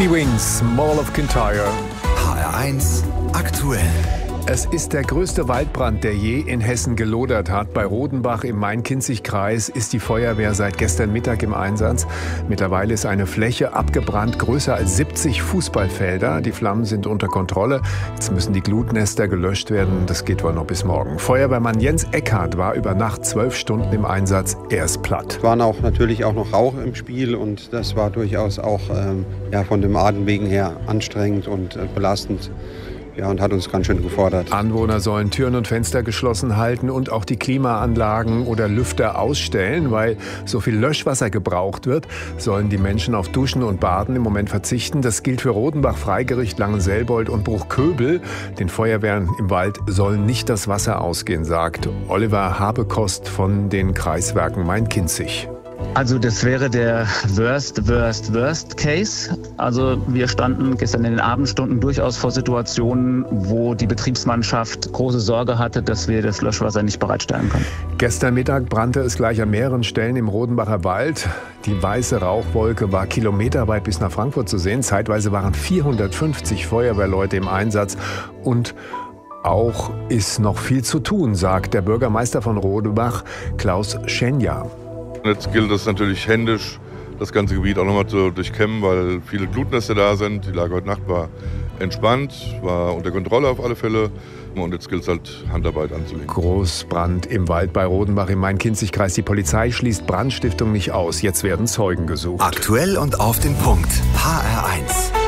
Leafy Wings, Mall of Kintyre. HR1 aktuell. Es ist der größte Waldbrand, der je in Hessen gelodert hat. Bei Rodenbach im Main-Kinzig-Kreis ist die Feuerwehr seit gestern Mittag im Einsatz. Mittlerweile ist eine Fläche abgebrannt, größer als 70 Fußballfelder. Die Flammen sind unter Kontrolle. Jetzt müssen die Glutnester gelöscht werden. Das geht wohl noch bis morgen. Feuerwehrmann Jens Eckhardt war über Nacht 12 Stunden im Einsatz. Er ist platt. Es waren natürlich auch noch Rauch im Spiel und das war durchaus auch von dem Atem wegen her anstrengend und belastend. Ja, und hat uns ganz schön gefordert. Anwohner sollen Türen und Fenster geschlossen halten und auch die Klimaanlagen oder Lüfter ausstellen. Weil so viel Löschwasser gebraucht wird, sollen die Menschen auf Duschen und Baden im Moment verzichten. Das gilt für Rodenbach, Freigericht, Langenselbold und Bruchköbel. Den Feuerwehren im Wald soll nicht das Wasser ausgehen, sagt Oliver Habekost von den Kreiswerken Main-Kinzig. Also das wäre der Worst Case. Also wir standen gestern in den Abendstunden durchaus vor Situationen, wo die Betriebsmannschaft große Sorge hatte, dass wir das Löschwasser nicht bereitstellen können. Gestern Mittag brannte es gleich an mehreren Stellen im Rodenbacher Wald. Die weiße Rauchwolke war kilometerweit bis nach Frankfurt zu sehen. Zeitweise waren 450 Feuerwehrleute im Einsatz und auch ist noch viel zu tun, sagt der Bürgermeister von Rodenbach, Klaus Schenja. Jetzt gilt es natürlich händisch, das ganze Gebiet auch nochmal zu durchkämmen, weil viele Glutnester da sind. Die Lage heute Nacht war entspannt, war unter Kontrolle auf alle Fälle. Und jetzt gilt es halt, Handarbeit anzulegen. Großbrand im Wald bei Rodenbach im Main-Kinzig-Kreis. Die Polizei schließt Brandstiftung nicht aus. Jetzt werden Zeugen gesucht. Aktuell und auf den Punkt. HR1.